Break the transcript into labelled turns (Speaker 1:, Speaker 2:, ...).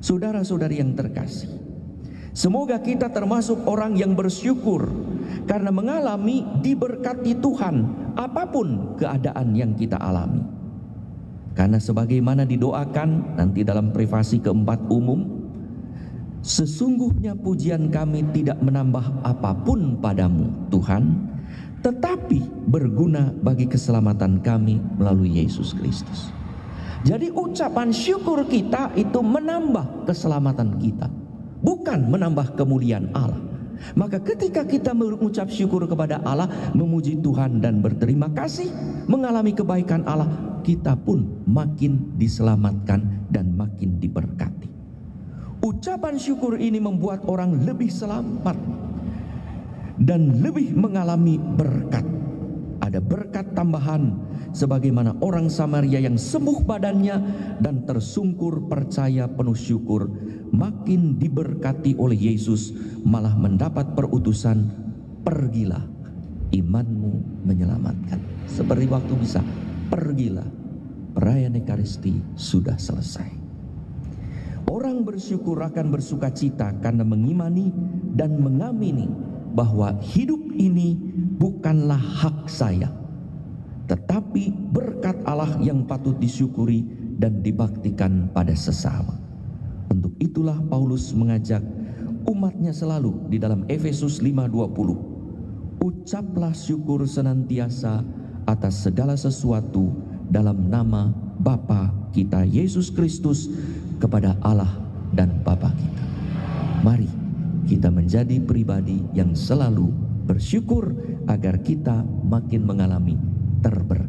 Speaker 1: Saudara-saudari yang terkasih, semoga kita termasuk orang yang bersyukur karena mengalami diberkati Tuhan apapun keadaan yang kita alami. Karena sebagaimana didoakan nanti dalam privasi keempat umum, sesungguhnya pujian kami tidak menambah apapun padamu Tuhan, tetapi berguna bagi keselamatan kami melalui Yesus Kristus. Jadi ucapan syukur kita itu menambah keselamatan kita, bukan menambah kemuliaan Allah. Maka ketika kita mengucap syukur kepada Allah, memuji Tuhan dan berterima kasih, mengalami kebaikan Allah, kita pun makin diselamatkan dan makin diberkati. Ucapan syukur ini membuat orang lebih selamat dan lebih mengalami berkat. Ada berkat tambahan sebagaimana orang Samaria yang sembuh badannya dan tersungkur percaya penuh syukur, makin diberkati oleh Yesus, malah mendapat perutusan, pergilah, imanmu menyelamatkan. Seperti waktu bisa, pergilah, perayaan Ekaristi sudah selesai. Orang bersyukur akan bersuka cita karena mengimani dan mengamini bahwa hidup ini bukanlah hak saya, tetapi berkat Allah yang patut disyukuri dan dibaktikan pada sesama. Untuk itulah Paulus mengajak umatnya selalu di dalam Efesus 5:20, ucaplah syukur senantiasa atas segala sesuatu dalam nama Bapa kita Yesus Kristus kepada Allah dan Bapa kita. Mari kita menjadi pribadi yang selalu bersyukur agar kita makin mengalami terberkati.